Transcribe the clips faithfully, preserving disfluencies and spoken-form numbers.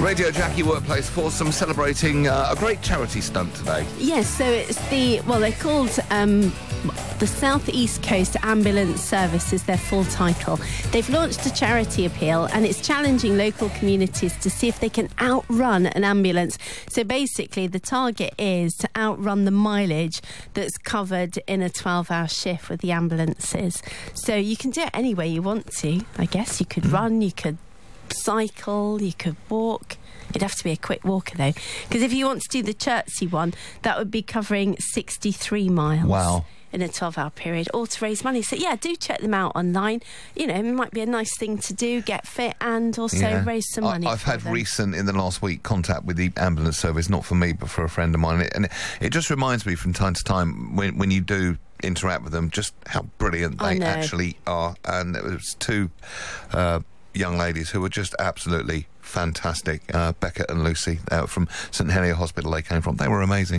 Radio Jackie Workplace Foursome celebrating uh, a great charity stunt today. Yes, so it's the, well, they're called um, the South East Coast Ambulance Service is their full title. They've launched a charity appeal and it's challenging local communities to see if they can outrun an ambulance. So basically the target is to outrun the mileage that's covered in a twelve-hour shift with the ambulances. So you can do it any way you want to, I guess. You could run, you could cycle, you could walk. It'd have to be a quick walker though, because if you want to do the Chertsey one, that would be covering sixty-three miles. Wow. In a twelve-hour period, all to raise money. So yeah, do check them out online. You know, it might be a nice thing to do, get fit and also Yeah. raise some money. I, I've for had them. recent, in the last week, contact with the ambulance service, not for me, but for a friend of mine. And it, it just reminds me from time to time, when, when you do interact with them, just how brilliant I they know. actually are. And it was two uh, young ladies who were just absolutely fantastic. Uh, Becca and Lucy uh, from St Helier Hospital they came from. They were amazing.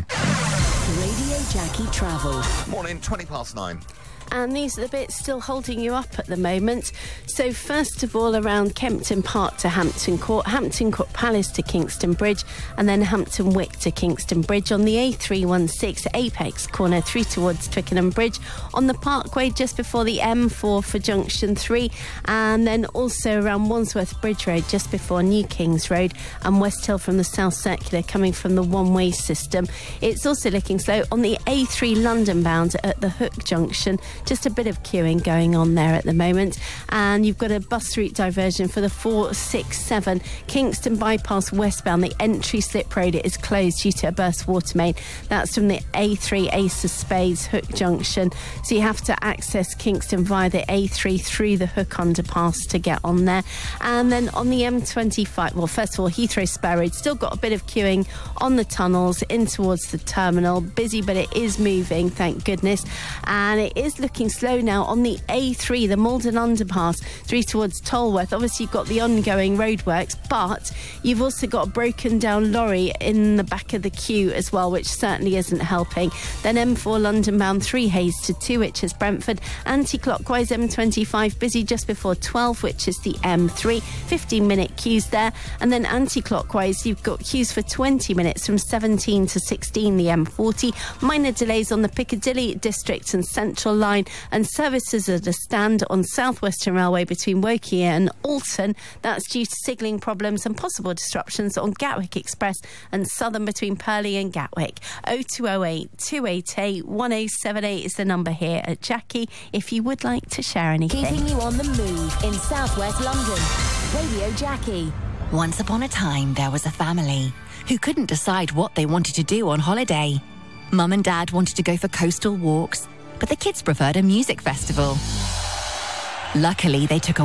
Radio Jackie Travel. Morning, twenty past nine. And these are the bits still holding you up at the moment. So first of all, around Kempton Park to Hampton Court, Hampton Court Palace to Kingston Bridge, and then Hampton Wick to Kingston Bridge. On the A three sixteen Apex corner through towards Twickenham Bridge. On the Parkway just before the M four for Junction three, and then also around Wandsworth Bridge Road just before New Kings Road, and West Hill from the South Circular coming from the one-way system. It's also looking slow on the A three London bound at the Hook Junction. Just a bit of queuing going on there at the moment. And you've got a bus route diversion for the four six seven Kingston Bypass westbound. The entry slip road is closed due to a burst water main. That's from the A three Ace of Spades Hook Junction. So you have to access Kingston via the A three through the Hook underpass to get on there. And then on the M twenty-five, well, first of all, Heathrow Spur Road, still got a bit of queuing on the tunnels in towards the terminal. Busy, but it is moving, thank goodness. And it is looking slow now on the A three, the Malden underpass through towards Tolworth. Obviously you've got the ongoing roadworks, but you've also got a broken down lorry in the back of the queue as well, which certainly isn't helping. Then M four London bound three Hayes to two, which is Brentford. Anti-clockwise M twenty-five busy just before twelve, which is the M three. fifteen minute queues there. And then anti-clockwise you've got queues for twenty minutes from seventeen to sixteen, the M forty. Minor delays on the Piccadilly District and Central Line, and services at a stand on South Western Railway between Woking and Alton. That's due to signalling problems and possible disruptions on Gatwick Express and Southern between Purley and Gatwick. oh two oh eight, two eight eight, one oh seven eight is the number here at Jackie if you would like to share anything. Keeping you on the move in southwest London. Radio Jackie. Once upon a time, there was a family who couldn't decide what they wanted to do on holiday. Mum and Dad wanted to go for coastal walks, but the kids preferred a music festival. Luckily, they took a